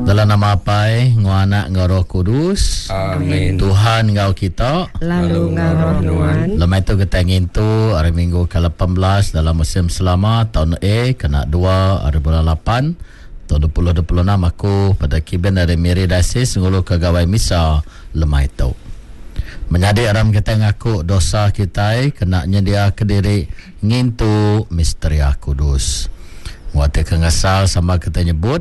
Dalam nama Apai, Ngau Anak, Ngau Roh Kudus. Amin. Tuhan ngau kita, Lalu ngau roh Nuan. lemah itu kita ingin tu hari Minggu ke-18 dalam musim selama tahun kena 2 hari bulan 8 tahun 2026 aku pada kiben dari Miri Dasis ngulu kegawai misa lemah itu. Menjadi aram kita ngaku dosa kita kena nyedia ke diri ngintu misteri kudus. Waktu kengasal sama kita nyebut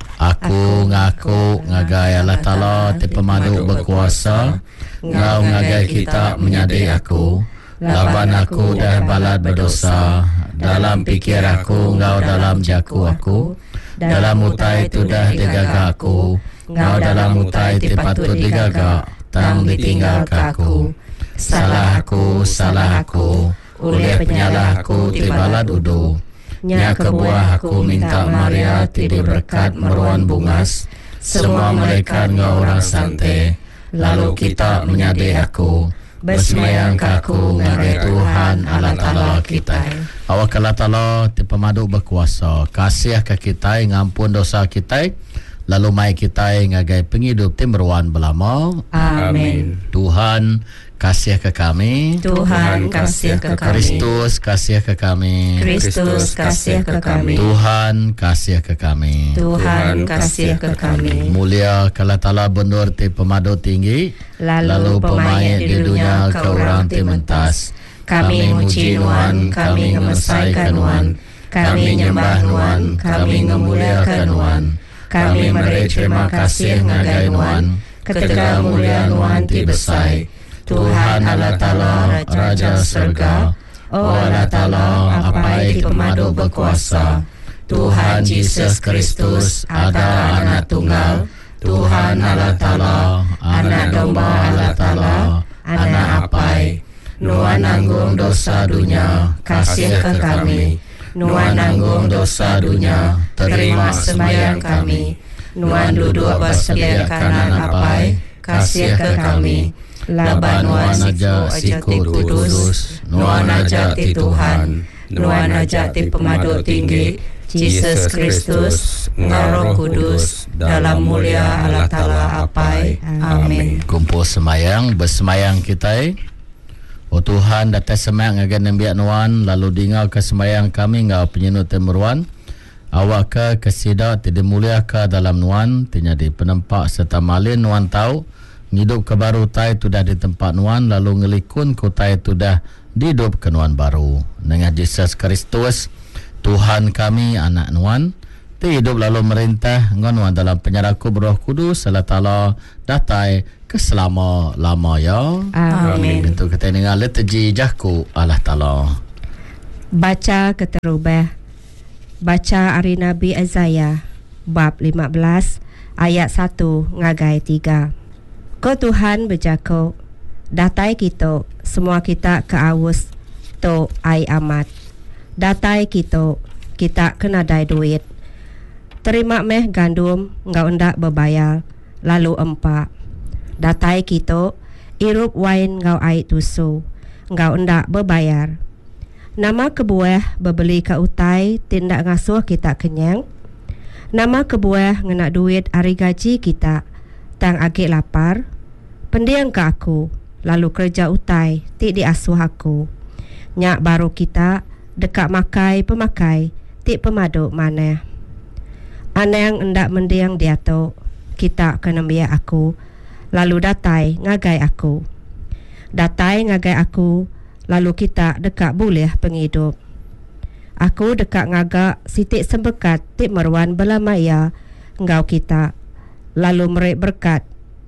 aku ngaku ngagai Allah Ta'ala ti pemadu berkuasa. Ngau ngagai kita menyadi aku. Laban aku dah balad berdosa. Dalam pikir aku ngau dalam jaku aku. Dalam utai tu dah digaga aku. Ngau dalam utai ti patut digaga. Tang ditinggal aku. Salah aku. Oleh penyalah aku ti balad udu. Nya kebuah aku minta Maria tidak berkat meruan bungas. Semua mereka ngau orang santai. Lalu kita menyadi aku. Bersemayang aku ngagai Tuhan Allah Ta'ala kita. Awak Allah Ta'ala ti pemadu berkuasa. Kasih ke kita ngampun dosa kita. Lalu mai kita ngagai penghidup ti meruan belama. Amin. Tuhan kasih ke kami. Tuhan kasih ke kami. Kristus kasih ke kami. Kristus kasih ke kami. Tuhan kasih ke kami. Tuhan kasih ke kami. Mulia kala Ta'ala bendur ti pemadu tinggi. Lalu pemain di dunia ke orang ti mentas. Kami muji Nuan, kami ngemesaikan Nuan. Kami nyembah Nuan, kami ngemuliakan Nuan. Kami memberi terima kasih ngagai Nuan. Ketika mulia Nuan ti besai. Tuhan Allah Ta'ala Raja Surga. Oh Allah Ta'ala Apai pemadu berkuasa. Tuhan Yesus Kristus ada anak tunggal. Tuhan Allah Ta'ala anak domba Allah Ta'ala anak Apai. Nuan nanggung dosa dunia kasih ke kami. Nuan nanggung dosa dunia terima sembahyang kami. Nuan duduk bersebelah kanan Apai kasih ke kami. Laban Nuan aja siku kudus. Nuan aja ti Tuhan. Nuan aja ti pemadu tinggi Yesus Kristus ngau Roh Kudus dalam mulia Allah Ta'ala Apai. Amin. Kumpul semayang bersemayang kita. Oh Tuhan datang semayang agar nembiak Nuan. Lalu dingau ke semayang kami ngau penyenut temeruan. Awak ke kesida tidak mulia ke dalam Nuan. Tiada penempak serta malin Nuan tahu. Hidup ke baru tai tu dah di tempat Nuan. Lalu ngelikun ku tai tu dah hidup ke Nuan baru. Dengan Yesus Kristus Tuhan kami anak Nuan. Ti hidup lalu merintah ngan Nuan dalam penyerahku Roh Kudus Allah Ta'ala datai ke selama-lama ya. Amin. Itu kita dengar liturgi jahku Allah Ta'ala. Baca keterubah. Baca hari Nabi Isaiah bab 15 ayat 1 ngagai 3. Ko Tuhan berjaku, datai kita, semua kita ke awus, to ai amat. Datai kita kena dai duit. Terima meh gandum, ngau endak berbayar, lalu empak. Datai kita, irup wain ngau ai tusu, ngau endak berbayar. Nama kebuah berbeli ke utai, tindak ngasuh kita kenyang. Nama kebuah ngenak duit hari gaji kita, tang agak lapar. Pendiang ke aku, lalu kerja utai, tik diasuh aku. Nyak baru kita, dekat makai pemakai, tik pemaduk mana. Anang endak mendiang dia tu, kita kena biar aku, lalu datai ngagai aku. Datai ngagai aku, lalu kita dekat boleh penghidup. Aku dekat ngagak sitik sembekat, tik meruan belamaya, engkau kita, lalu merek berkat.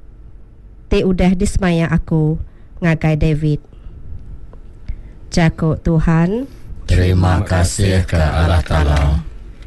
Ti udah dismaya aku ngagai David. Jakuk Tuhan. Terima kasih ke Allah Ta'ala.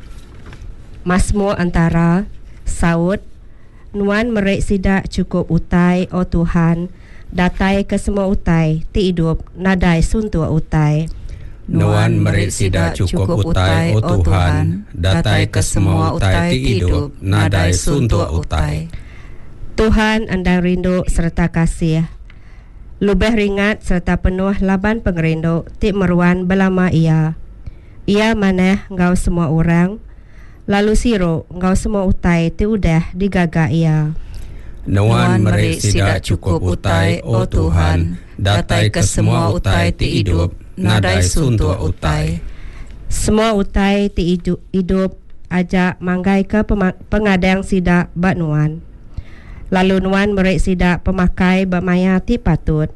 Mazmur antara saud. Nuan merek sidak cukup utai o Tuhan. Datai ke semua utai ti hidup nadai suntua utai. Nuan merek sidak cukup utai o Tuhan. Datai ke semua utai ti hidup nadai suntua utai. Tuhan andang rindu serta kasih. Lubeh ringat serta penuh laban pengerindu tik meruan belama ia. Ia maneh ngau semua orang. Lalu siro ngau semua utai ti udah digagak ia. Nuan merik sida cukup utai, oh Tuhan, datai ke semua utai ti hidup, nadai suntua utai. Semua utai ti hidup ajak manggai ke pengadang sida bat nuan. Lalu nuan merik sida pemakai bermaya ti patut.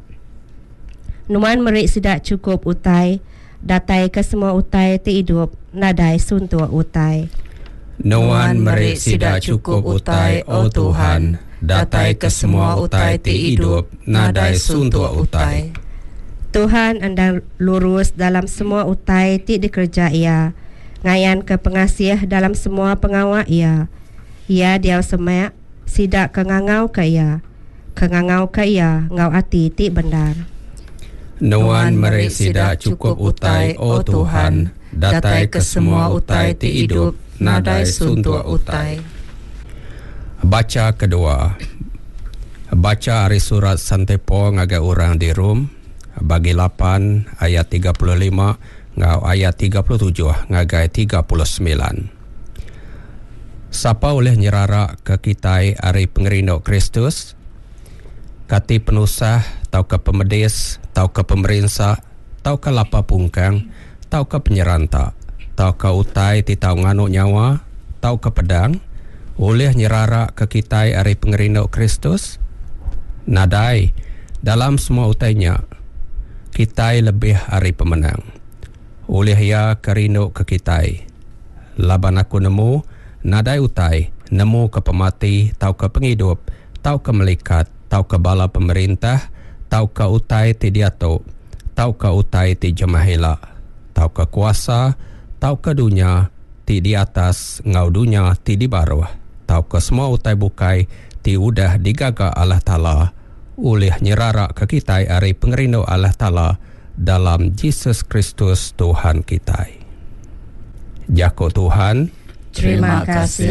Nuan merik sida cukup utai, datai ke semua utai ti hidup, nadai suntua utai. Nuan merik sida cukup utai, oh Tuhan, datai ke semua utai ti hidup, nadai suntua utai. Tuhan andang lurus dalam semua utai ti dikerja ia, ngayan ke pengasih dalam semua pengawak ia. Ia diau semak, sida kengangau ke ia, ngau ati ti bendar. Nuan merik sida cukup utai, oh Tuhan, datai ke semua utai ti hidup, nadai suntua utai. Baca kedua. Baca dari surat Santepo ngagai orang di Rom bagi 8 ayat 35 ngau ayat 37 ngagai 39. Siapa oleh nyerara ke kita hari pengerindo Kristus, kati penusah, tau ke pemedis, tau ke pemerintah, tau ke lapa pungkang, tau ke penyeranta, tau ke utai ti tau nganu nyawa, tau ke pedang, oleh nyerara ke kita hari pengerindo Kristus, nadai dalam semua utainya kita lebih hari pemenang. Oleh ia kerindo ke kita, laban aku nemu nadai utai, nemu ke pemati, tau ke penghidup, tau ke melikat, tau ke bala pemerintah, tau ke utai ti diato, tau ke utai ti jemahila, tau ke kuasa, tau ke dunia ti di atas, ngau dunia ti di bawah, tau ke semua utai bukai ti udah digaga Allah Ta'ala oleh nyerara ke kita hari pengerindo Allah Ta'ala dalam Yesus Kristus Tuhan kita. Jako Tuhan, terima kasih.